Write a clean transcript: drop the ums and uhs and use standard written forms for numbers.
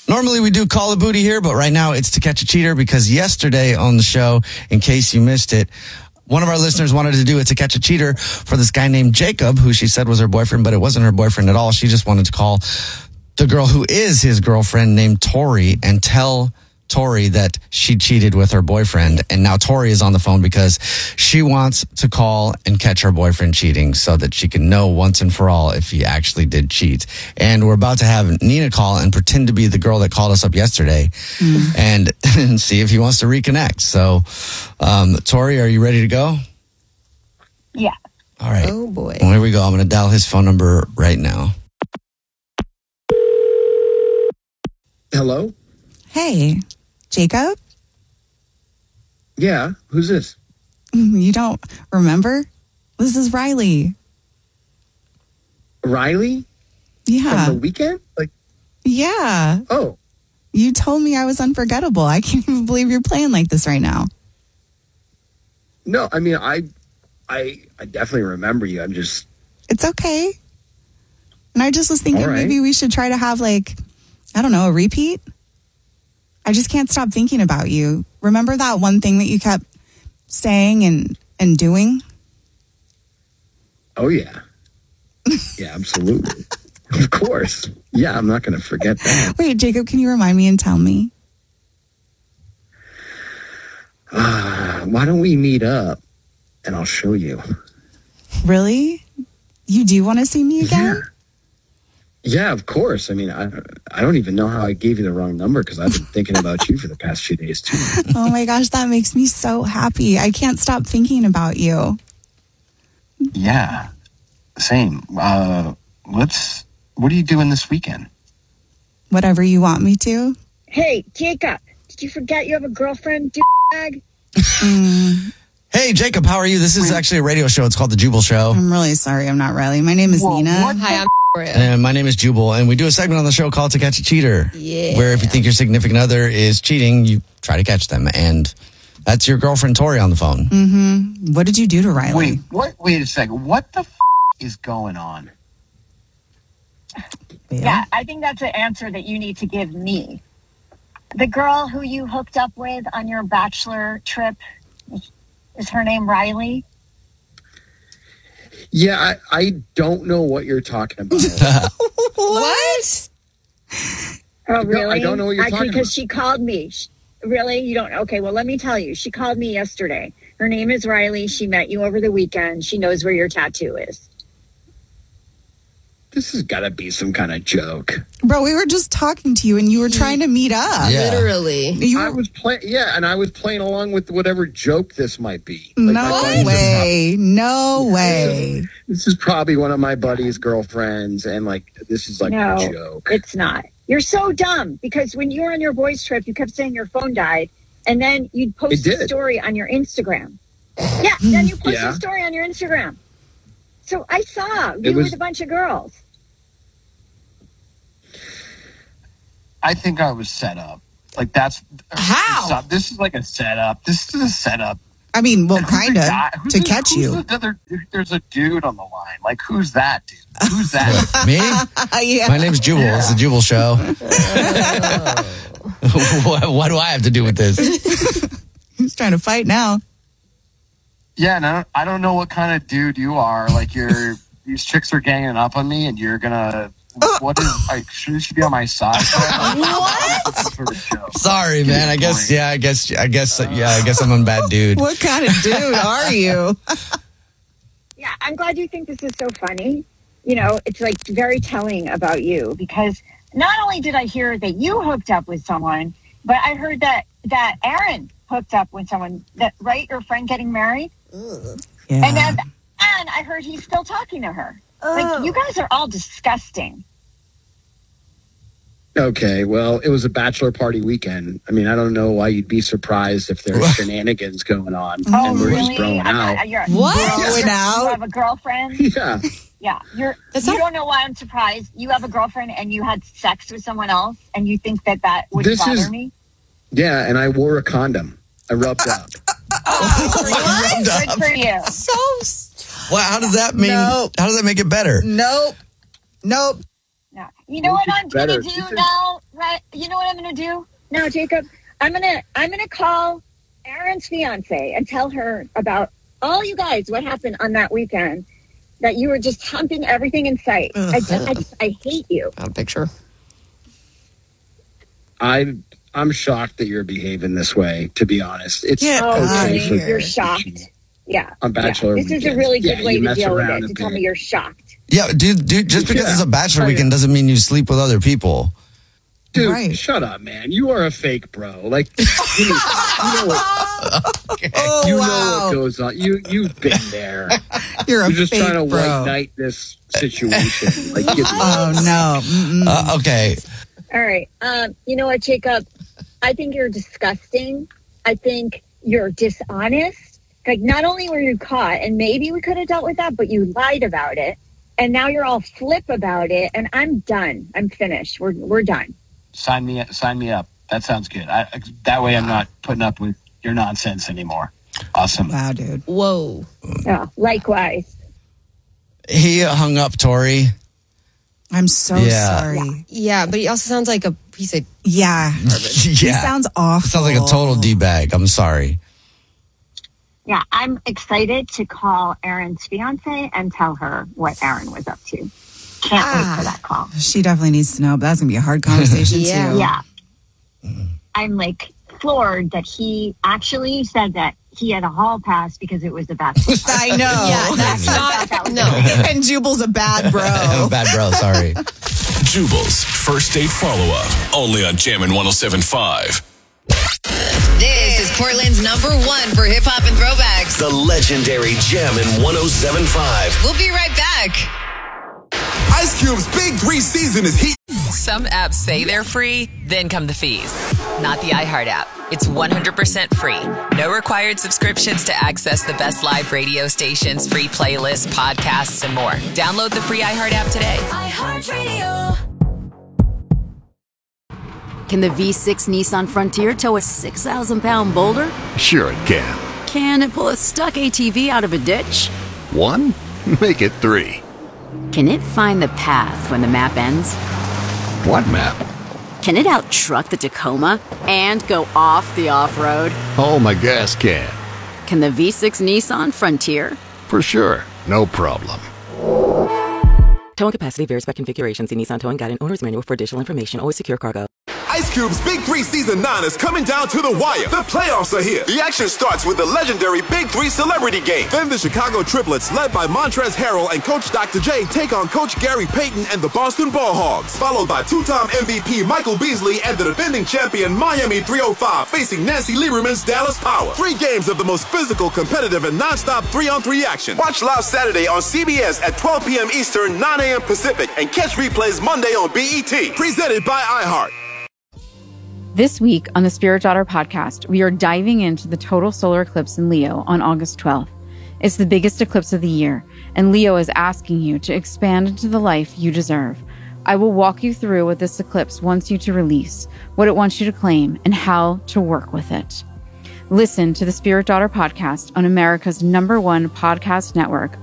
Normally we do Call of Booty here, but right now it's To Catch a Cheater because yesterday on the show, in case you missed it, one of our listeners wanted to do it To Catch a Cheater for this guy named Jacob, who she said was her boyfriend, but it wasn't her boyfriend at all. She just wanted to call the girl who is his girlfriend named Tori and tell Tori that she cheated with her boyfriend. And now Tori is on the phone because she wants to call and catch her boyfriend cheating so that she can know once and for all if he actually did cheat. And we're about to have Nina call and pretend to be the girl that called us up yesterday and see if he wants to reconnect. So, Tori, are you ready to go? Yeah. All right. Oh, boy. Well, here we go. I'm going to dial his phone number right now. Hello? Hey, Jacob? Yeah, who's this? You don't remember? This is Riley. Riley? Yeah. From the weekend? Yeah. Oh, You told me I was unforgettable. I can't even believe you're playing like this right now. no, I mean, I definitely remember you. I'm just, It's okay. And I just was thinking All right. maybe we should try to have a repeat. I just can't stop thinking about you. Remember that one thing that you kept saying and doing? oh yeah. Yeah, absolutely. Of course. Yeah, I'm not going to forget that. Wait, Jacob, can you remind me and tell me? Why don't we meet up and I'll show you? Really? You do want to see me again? Yeah, of course. I mean, I don't even know how I gave you the wrong number because I've been thinking about you for the past few days too. Oh my gosh, that makes me so happy. I can't stop thinking about you. Yeah, same. What are you doing this weekend? Whatever you want me to. Hey, Jacob, did you forget you have a girlfriend, bag? Hey, Jacob, how are you? This is actually a radio show. It's called The Jubal Show. I'm really sorry. I'm not Riley. My name is Nina. Hi, I'm Victoria. And my name is Jubal, and we do a segment on the show called To Catch a Cheater. Yeah. Where if you think your significant other is cheating, you try to catch them. And that's your girlfriend, Tori, on the phone. What did you do to Riley? Wait a second. What the is going on? Yeah, I think that's an answer that you need to give me. The girl who you hooked up with on your bachelor trip, is her name Riley? Yeah, I don't know what you're talking about. What? Oh, really? I don't know what you're talking Because about. she called me. Really? You don't? Okay, well, let me tell you. She called me yesterday. Her name is Riley. She met you over the weekend. She knows where your tattoo is. This has got to be some kind of joke. Bro, we were just talking to you and you were trying to meet up. Yeah. Literally. You I were, was playing, and I was playing along with whatever joke this might be. no way. No way. This is probably one of my buddy's girlfriends, and this is a joke. It's not. You're so dumb because when you were on your boys' trip, you kept saying your phone died, and then you'd post a story on your Instagram. Yeah, then you post a story on your Instagram. So I saw you with a bunch of girls. I think I was set up. That's How? This is like a setup. This is a setup. I mean, well, And who's kind the of, guy- to catch you. There's a dude on the line. Who's that dude? Who's that? Me? Yeah. My name's Jubal. It's The Jubal Show. What do I have to do with this? He's trying to fight now. Yeah, no, I don't know what kind of dude you are. These chicks are ganging up on me, and you're gonna. What is? Should she be on my side? What? Sort of show. Sorry, man. I guess I'm a bad dude. What kind of dude are you? Yeah, I'm glad you think this is so funny. You know, it's very telling about you because not only did I hear that you hooked up with someone, but I heard that Aaron hooked up with someone. Right? Your friend getting married? Yeah. And I heard he's still talking to her. You guys are all disgusting. Okay, well, it was a bachelor party weekend. I mean, I don't know why you'd be surprised if there's shenanigans going on. Oh, and we're really? just throwing out. What? You out? have a girlfriend? Yeah. Yeah. You don't know why I'm surprised. You have a girlfriend and you had sex with someone else and you think that would bother me? Yeah, and I wore a condom. I rubbed up. Good for you. Well, how does that mean? Nope. How does that make it better? Nope. No. You know what I'm going to do now, Right. You know what I'm gonna do now, Jacob? I'm gonna call Aaron's fiance and tell her about all you guys, what happened on that weekend, that you were just humping everything in sight. I hate you. Out of picture. I'm shocked that you're behaving this way, to be honest. It's Yeah. Okay, for you're shocked. Yeah. On Bachelor This is a weekend. really good Yeah, way you to mess deal with around it, a to tell bit. me you're shocked. Yeah, dude, just because Yeah. it's a bachelor Oh, yeah. weekend doesn't mean you sleep with other people. Dude, Right. shut up, man. You are a fake bro. Like, you know what, you know what goes on. You've been there. You're a You're just fake trying to bro. white knight this situation. Like, get Oh no. Mm-mm. Okay. All right. You know what, Jacob? I think you're disgusting. I think you're dishonest. Like, not only were you caught, and maybe we could have dealt with that, but you lied about it. And now you're all flip about it. And I'm done. I'm finished. We're done. Sign me up. That sounds good. That way I'm not putting up with your nonsense anymore. Awesome. Wow, dude. Whoa. Yeah, likewise. He hung up Tori. I'm so Yeah. sorry. Yeah, but he also sounds like a piece of Yeah. He Yeah. sounds awful. Sounds like a total D-bag. I'm sorry. Yeah, I'm excited to call Aaron's fiance and tell her what Aaron was up to. Can't wait for that call. She definitely needs to know, but that's gonna be a hard conversation Yeah. too. Yeah. I'm like floored that he actually said that he had a hall pass because it was a bachelor party. I know. Yeah, that's not. No. And Jubal's a bad bro. Bad bro, sorry. Jubal's first date follow-up. Only on Jammin' 107.5. This is Portland's #1 for hip hop and throwbacks. The legendary Jammin' 107.5. We'll be right back. Ice Cube's Big 3 season is heat. Some apps say they're free, then come the fees. Not the iHeart app. It's 100% free. No required subscriptions to access the best live radio stations, free playlists, podcasts, and more. Download the free iHeart app today. Can the V6 Nissan Frontier tow a 6,000-pound boulder? Sure it can. Can it pull a stuck ATV out of a ditch? 1? Make it 3. Can it find the path when the map ends? What map? Can it out-truck the Tacoma and go off the off-road? Oh, my gas can. Can the V6 Nissan Frontier? For sure. No problem. Towing capacity varies by configuration. See Nissan Towing Guide and Owner's Manual for additional information. Always secure cargo. Ice Cube's Big 3 Season 9 is coming down to the wire. The playoffs are here. The action starts with the legendary Big 3 Celebrity Game. Then the Chicago Triplets, led by Montrezl Harrell and Coach Dr. J, take on Coach Gary Payton and the Boston Ball Hogs, followed by two-time MVP Michael Beasley and the defending champion Miami 305 facing Nancy Lieberman's Dallas Power. 3 games of the most physical, competitive, and non-stop 3-on-3 action. Watch live Saturday on CBS at 12 p.m. Eastern, 9 a.m. Pacific, and catch replays Monday on BET. Presented by iHeart. This week on the Spirit Daughter podcast, we are diving into the total solar eclipse in Leo on August 12th. It's the biggest eclipse of the year, and Leo is asking you to expand into the life you deserve. I will walk you through what this eclipse wants you to release, what it wants you to claim, and how to work with it. Listen to the Spirit Daughter podcast on America's #1 podcast network,